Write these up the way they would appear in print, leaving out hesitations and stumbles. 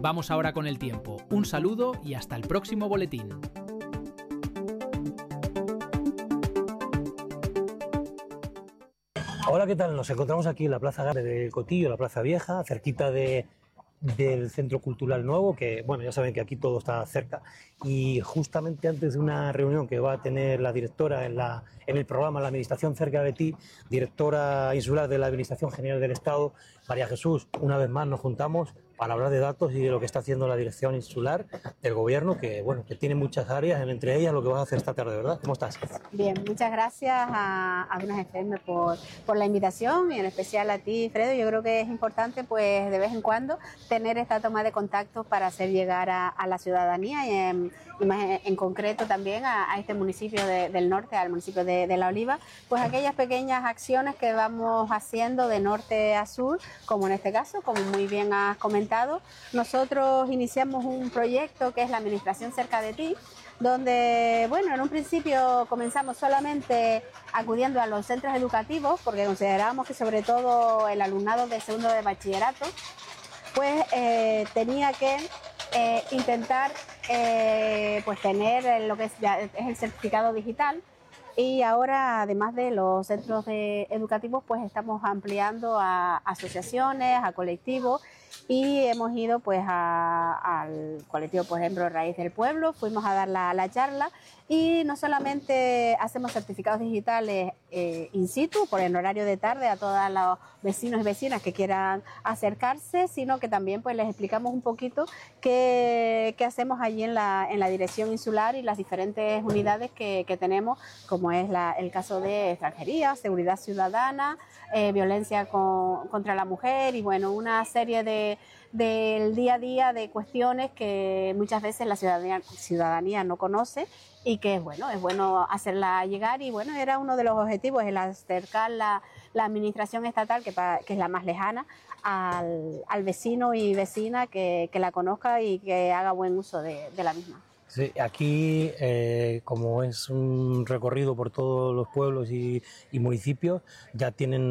Vamos ahora con el tiempo. Un saludo y hasta el próximo boletín. Hola, ¿qué tal? Nos encontramos aquí en la Plaza Grande del Cotillo, la Plaza Vieja, cerquita del Centro Cultural Nuevo, que bueno, ya saben que aquí todo está cerca, y justamente antes de una reunión que va a tener la directora en el programa La Administración cerca de ti, directora insular de la Administración General del Estado, María Jesús, una vez más nos juntamos para hablar de datos y de lo que está haciendo la Dirección Insular del Gobierno, que bueno, que tiene muchas áreas, entre ellas lo que vas a hacer esta tarde, ¿verdad? ¿Cómo estás? Bien, muchas gracias a Dunas FM por la invitación y en especial a ti, Fredo. Yo creo que es importante pues de vez en cuando tener esta toma de contacto para hacer llegar a la ciudadanía y más en concreto también a este municipio del norte, al municipio de La Oliva, pues aquellas pequeñas acciones que vamos haciendo de norte a sur, como en este caso, como muy bien has comentado. Nosotros iniciamos un proyecto que es la Administración cerca de ti, donde, bueno, en un principio comenzamos solamente acudiendo a los centros educativos, porque considerábamos que sobre todo el alumnado de segundo de bachillerato, pues tenía que intentar pues tener lo que es el certificado digital. Y ahora, además de los centros educativos, pues estamos ampliando a asociaciones, a colectivos, y hemos ido pues al colectivo, por ejemplo, Raíz del Pueblo, fuimos a dar la charla, y no solamente hacemos certificados digitales in situ, por el horario de tarde, a todos los vecinos y vecinas que quieran acercarse, sino que también pues les explicamos un poquito qué hacemos allí en la Dirección Insular y las diferentes unidades que tenemos, como es el caso de extranjería, seguridad ciudadana, violencia contra la mujer y bueno, una serie del día a día de cuestiones que muchas veces la ciudadanía no conoce y que es bueno hacerla llegar. Y bueno, era uno de los objetivos, el acercar la administración estatal, que es la más lejana, al vecino y vecina que la conozca y que haga buen uso de la misma. Sí, aquí, como es un recorrido por todos los pueblos y municipios, ya tienen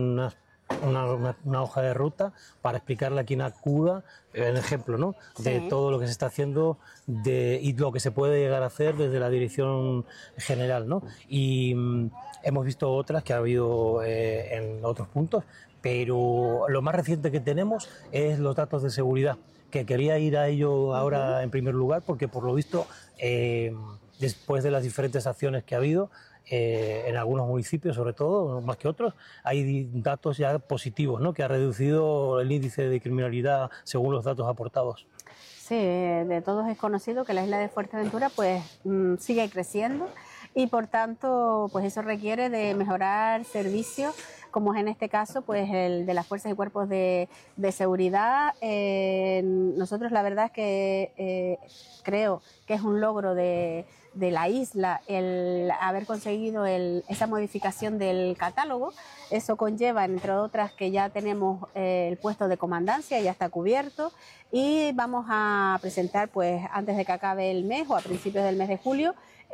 una hoja de ruta para explicarle a quien acuda el ejemplo, ¿no? De todo lo que se está haciendo y lo que se puede llegar a hacer desde la Dirección General, ¿no? Y hemos visto otras que ha habido en otros puntos, pero lo más reciente que tenemos es los datos de seguridad, que quería ir a ello ahora en primer lugar, porque por lo visto, después de las diferentes acciones que ha habido, en algunos municipios, sobre todo, más que otros, hay datos ya positivos, ¿no? Que ha reducido el índice de criminalidad según los datos aportados. Sí, de todos es conocido que la isla de Fuerteventura pues sigue creciendo y por tanto pues eso requiere de mejorar servicios, como es en este caso pues el de las fuerzas y cuerpos de seguridad. Nosotros la verdad es que creo que es un logro de la isla el haber conseguido esa modificación del catálogo. Eso conlleva, entre otras, que ya tenemos el puesto de comandancia, ya está cubierto, y vamos a presentar pues antes de que acabe el mes o a principios del mes de julio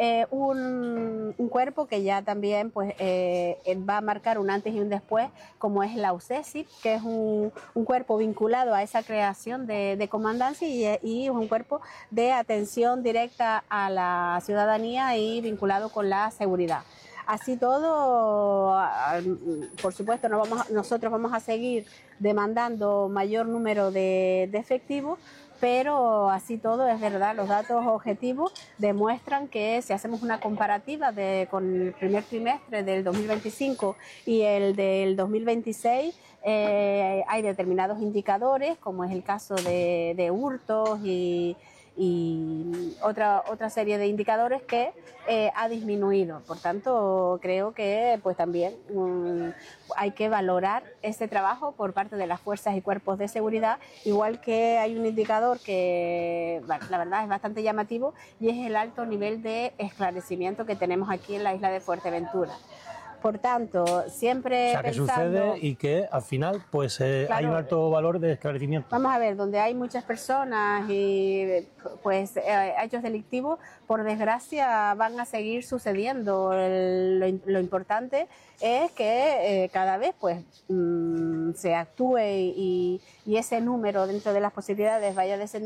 un cuerpo que ya también pues va a marcar un antes y un después, como es la UCESIP, que es un cuerpo vinculado a esa creación de comandancia y un cuerpo de atención directa a la ciudadanía y vinculado con la seguridad. Así todo, por supuesto, nosotros vamos a seguir demandando mayor número de efectivos, pero así todo es verdad, los datos objetivos demuestran que si hacemos una comparativa con el primer trimestre del 2025 y el del 2026, hay determinados indicadores, como es el caso de hurtos y otra serie de indicadores que ha disminuido. Por tanto, creo que pues también hay que valorar este trabajo por parte de las fuerzas y cuerpos de seguridad, igual que hay un indicador que la verdad es bastante llamativo, y es el alto nivel de esclarecimiento que tenemos aquí en la isla de Fuerteventura. Por tanto, siempre o sea, que sucede y que al final pues claro, hay un alto valor de esclarecimiento. Vamos a ver, donde hay muchas personas y pues hechos delictivos, por desgracia van a seguir sucediendo. Lo importante es que cada vez pues se actúe y ese número dentro de las posibilidades vaya descendiendo.